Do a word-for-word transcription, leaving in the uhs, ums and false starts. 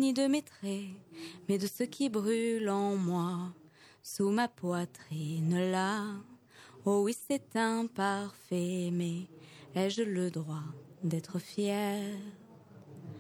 ni de mes traits, mais de ce qui brûle en moi, sous ma poitrine là. Oh oui, c'est imparfait, mais ai-je le droit d'être fière?